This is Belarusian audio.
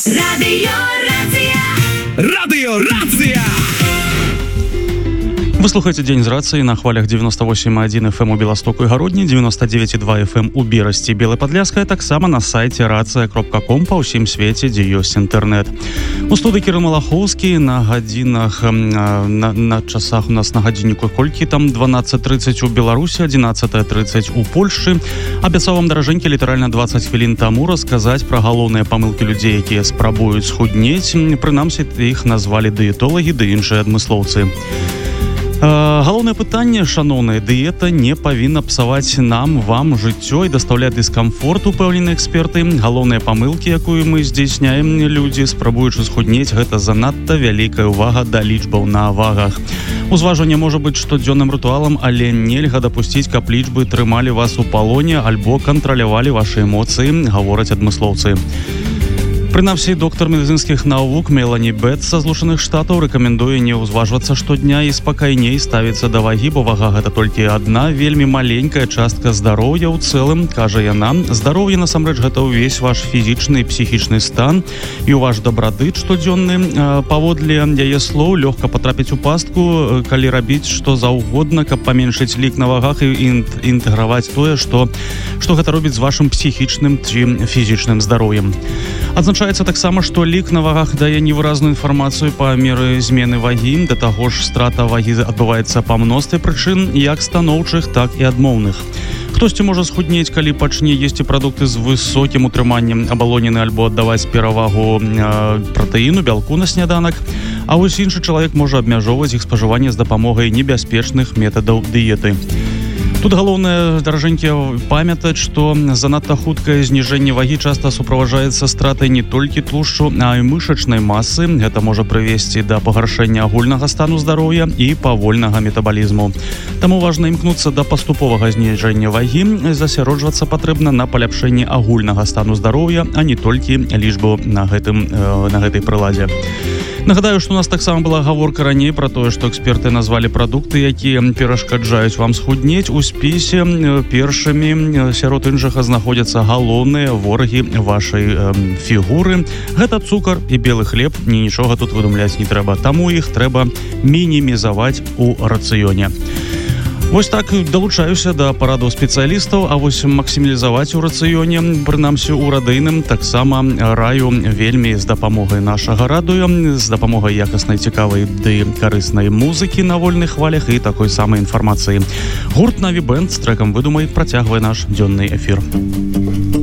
Радио Рація. Вы слухаете «День з рацыі» на хвалях 98,1 FM у Беластоку і Гародні, 99,2 FM у Берасці, Белай Падляшскай, таксама на сайце racia.com па ўсім свеце, дзе ёсць інтэрнэт. У студыі Кірыл Малахоўскі на гадзінах, на часах у нас на гадзінніку колькі там 12:30 у Беларусі, 11:30 у Польшчы. Абяцаў вам, даражэнькі, літаральна 20 хвілін таму расказаць пра галоўныя памылкі людзей, якія спрабуюць схуднець. Прынамсі, іх назвалі дыетолагі ды іншыя адмыслоўцы. Галоўнае пытанне, шаноўныя, дыета не павінна псаваць вам жыццё і дастаўляць дыскамфорт, упэўненыя эксперты. Галоўныя памылкі, якую мы здзяйсняем, людзі, спрабуючы схуднець, гэта занадта вялікая ўвага да лічбаў на вагах. Узважванне можа быць штодзённым рытуалам, але нельга дапусціць, каб лічбы трымалі вас у палоне альбо кантралявалі вашы эмоцыі, гавораць адмыслоўцы. Прынамсі, доктар медыцынскіх навук Мелані Бетс са Злучаных Штатаў рэкамендуе не ўзважвацца штодня і спакайней ставіцца да вагі, бо вага гэта толькі адна вельмі маленькая частка здароўя ў цэлым, кажа яна. Здароўе насамрэч гэта ўвесь ваш фізічны і псіхічны стан і ў ваш дабрадыт штодзённы. Паводле яе слоў, лёгка патрапіць у пастку, калі рабіць што заўгодна, каб паменшыць лік на вагах і інтэграваць тое, што гэта робіць з вашым псіхічным ці фізічным здароўем. Адзначаецца таксама, што лік на вагах дае невыразную інфармацыю па меры змены вагі. Да таго ж, страта вагі адбываецца па мностве прычын, як станоўчых, так і адмоўных. Хтосьці можа схуднець, калі пачне есці прадукты з высокім утрыманнем абалоніны альбо аддаваць перавагу пратэіну, бялку на сняданак. А вось іншы чалавек можа абмяжоўваць іх спажыванне з дапамогай небяспечных метадаў дыеты. Тут галоўнае, даражэнькі, памятаць, што занадта хуткае зніжэнне вагі часта суправаджаецца стратай не толькі тлушчу, а і мышачнай масы. Гэта можа прывесці да пагаршэння агульнага стану здароўя і павольнага метабалізму. Таму важна імкнуцца да паступовага зніжэння вагі, засяроджвацца патрэбна на паляпшэнні агульнага стану здароўя, а не толькі лічбу на гэтай прыладзе. Нагадаю, што у нас таксама была гаворка раней пра тое, што эксперты назвалі прадукты, якія перашкаджаюць вам схуднець. У спісе першымі сярод іншага знаходзяцца галоўныя ворагі вашай фігуры. Гэта цукар і белы хлеб, нічога тут выдумляць не трэба. Таму іх трэба мінімізаваць у рацыёне. Вось так далучаюся да парадаў спецыялістаў, а вось максімалізаваць у рацыёне, прынамсі ў радыйным, таксама раю вельмі з дапамогай нашага радыё, з дапамогай якаснай, цікавай ды карыснай музыкі на вольных хвалях і такой самай інфармацыі. Гурт Наві Бэнд з трэкам «Выдумай» працягвае наш дзённы эфір.